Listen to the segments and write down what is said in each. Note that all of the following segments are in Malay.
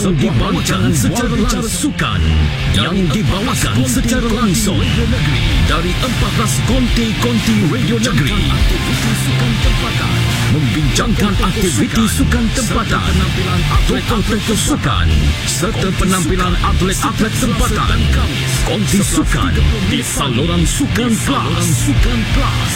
yang dibawakan secara sukan yang dibawakan secara langsung dari 14 konti radio negeri, membincangkan aktiviti sukan tempatan, tokoh-tokoh sukan serta penampilan atlet-atlet tempatan. Konti sukan di saluran Sukan Plus.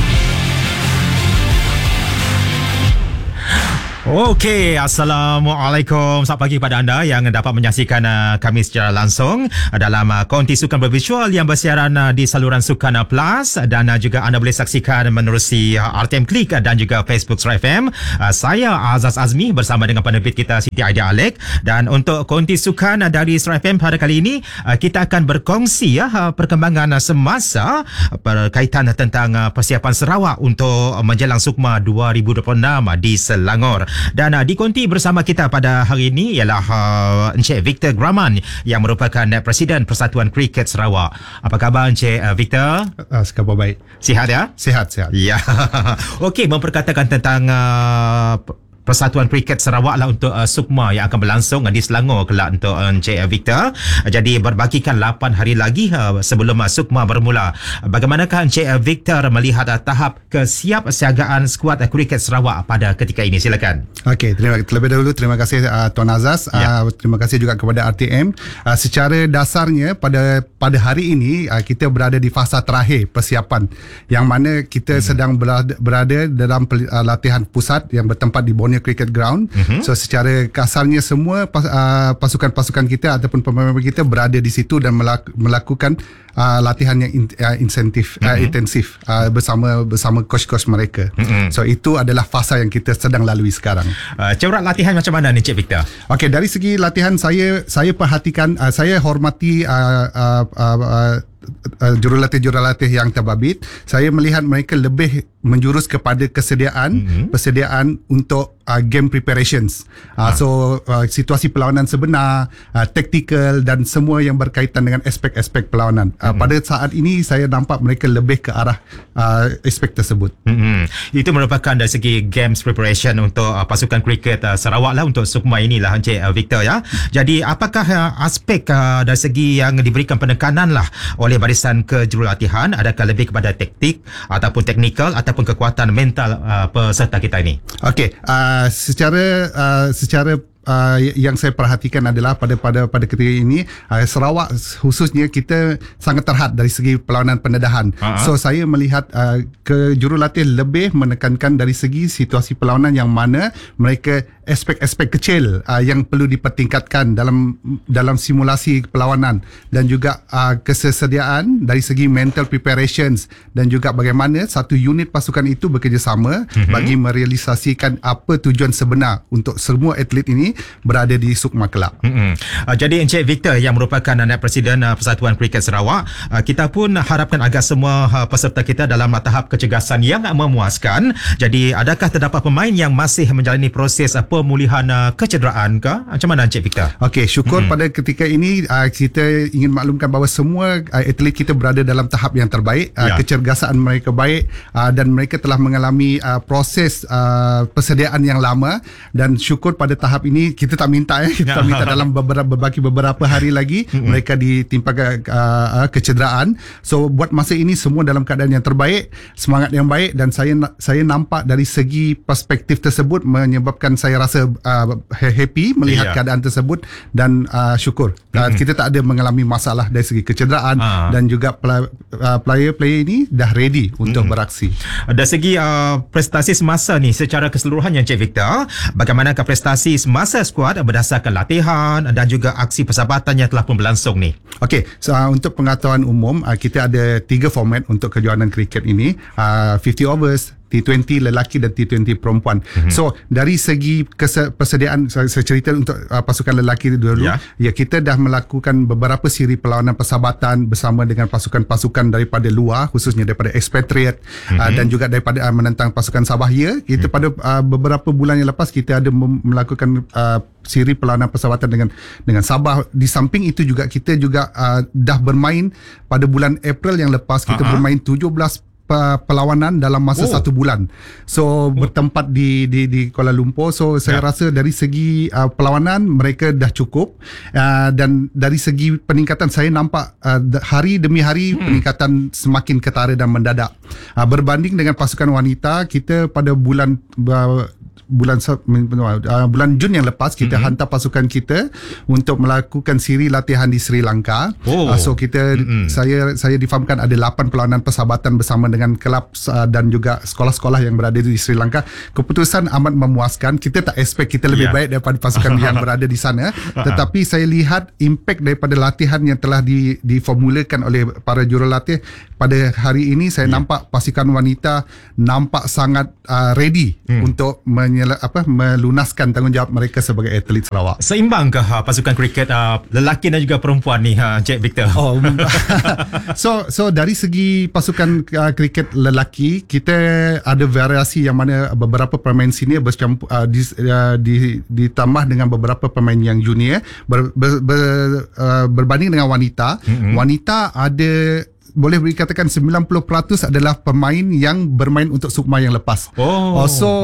Okey, Assalamualaikum. Selamat pagi kepada anda yang dapat menyaksikan kami secara langsung dalam konti sukan bervisual yang bersiaran di saluran Sukan Plus, dan juga anda boleh saksikan menerusi RTM Klik dan juga Facebook Star FM. Saya Azaz Azmi bersama dengan penerbit kita Siti Aida Alek, dan untuk konti sukan dari Star FM pada kali ini kita akan berkongsi perkembangan semasa berkaitan tentang persiapan Sarawak untuk menjelang Sukma 2026 di Selangor. Dan di konti bersama kita pada hari ini ialah Encik Victor Graman yang merupakan Presiden Persatuan Kriket Sarawak. Apa khabar Encik Victor? Khabar baik. Sihat ya? Sihat. Ya. Okey, memperkatakan tentang Persatuan Kriket Sarawak lah untuk Sukma yang akan berlangsung di Selangor kelak untuk Encik Victor. Jadi berbakikan 8 hari lagi sebelum Sukma bermula. Bagaimanakah Encik Victor melihat tahap kesiapsiagaan skuad kriket Sarawak pada ketika ini? Silakan. Okey, terlebih dahulu terima kasih Tuan Azaz. Terima kasih juga kepada RTM. Secara dasarnya pada hari ini kita berada di fasa terakhir persiapan, yang mana kita sedang berada dalam latihan pusat yang bertempat di Borneo Cricket Ground. So secara kasarnya semua pasukan-pasukan kita ataupun pemain kita berada di situ dan melakukan latihan yang intensif bersama coach-coach mereka. So itu adalah fasa yang kita sedang lalui sekarang. Corak latihan macam mana ni Cik Victor? Okey, dari segi latihan saya perhatikan, saya hormati jurulatih yang terbabit. Saya melihat mereka lebih menjurus kepada persediaan untuk game preparations. So situasi perlawanan sebenar, tactical dan semua yang berkaitan dengan aspek-aspek perlawanan. Pada saat ini saya nampak mereka lebih ke arah aspek tersebut. Itu merupakan dari segi games preparation untuk pasukan kriket Sarawak lah untuk Sukma inilah Encik Victor ya. Jadi apakah aspek dari segi yang diberikan penekanan lah oleh barisan kejurulatihan? Adakah lebih kepada taktik ataupun teknikal ataupun kekuatan mental peserta kita ini? Okey, secara yang saya perhatikan adalah pada ketika ini Sarawak khususnya kita sangat terhad dari segi perlawanan pendedahan. So saya melihat jurulatih lebih menekankan dari segi situasi perlawanan yang mana mereka aspek-aspek kecil yang perlu dipertingkatkan dalam simulasi perlawanan, dan juga kesediaan dari segi mental preparations, dan juga bagaimana satu unit pasukan itu bekerjasama bagi merealisasikan apa tujuan sebenar untuk semua atlet ini berada di Sukma kelak. Jadi Encik Victor yang merupakan anak Presiden Persatuan Kriket Sarawak, kita pun harapkan agar semua peserta kita dalam tahap kecergasan yang memuaskan. Jadi adakah terdapat pemain yang masih menjalani proses pemulihan kecederaan ke? Macam mana Encik Victor? Okey, syukur pada ketika ini kita ingin maklumkan bahawa semua atlet kita berada dalam tahap yang terbaik. Kecergasan mereka baik, dan mereka telah mengalami proses persediaan yang lama, dan syukur pada tahap ini kita tak minta dalam beberapa hari lagi mereka ditimpa kecederaan. So buat masa ini semua dalam keadaan yang terbaik, semangat yang baik, dan saya nampak dari segi perspektif tersebut menyebabkan saya rasa happy melihat keadaan tersebut, dan syukur kita tak ada mengalami masalah dari segi kecederaan, dan juga player ini dah ready untuk beraksi. Dari segi prestasi semasa ni secara keseluruhannya Encik Victor, bagaimanakah prestasi semasa skuad berdasarkan latihan dan juga aksi persahabatan yang telah pun berlangsung ni? Okey, untuk pengetahuan umum kita ada 3 format untuk kejohanan kriket ini, 50 overs, T20 lelaki dan T20 perempuan. So dari segi persediaan, saya cerita untuk pasukan lelaki dulu. Kita dah melakukan beberapa siri perlawanan persahabatan bersama dengan pasukan-pasukan daripada luar, khususnya daripada expatriate, dan juga daripada menentang pasukan Sabah. Kita pada beberapa bulan yang lepas kita ada melakukan siri perlawanan persahabatan dengan Sabah. Di samping itu juga kita juga dah bermain pada bulan April yang lepas, kita bermain 17 perlawanan dalam masa 1 bulan. So bertempat di Kuala Lumpur. So saya rasa dari segi perlawanan mereka dah cukup, dan dari segi peningkatan saya nampak hari demi hari peningkatan semakin ketara dan mendadak. Berbanding dengan pasukan wanita, kita pada bulan Jun yang lepas kita hantar pasukan kita untuk melakukan siri latihan di Sri Lanka. So kita saya difahamkan ada 8 perlawanan persahabatan bersama dengan kelab dan juga sekolah-sekolah yang berada di Sri Lanka. Keputusan amat memuaskan. Kita tak expect kita lebih baik daripada pasukan yang berada di sana, tetapi saya lihat impak daripada latihan yang telah diformulakan oleh para jurulatih pada hari ini. Saya nampak pasukan wanita nampak sangat ready untuk melunaskan tanggungjawab mereka sebagai atlet Sarawak. Seimbangkah pasukan kriket lelaki dan juga perempuan ni, Cik Victor? So dari segi pasukan kriket lelaki, kita ada variasi yang mana beberapa pemain senior bercampur ditambah dengan beberapa pemain yang junior. Berbanding dengan wanita, wanita ada boleh dikatakan 90% adalah pemain yang bermain untuk sukma yang lepas. So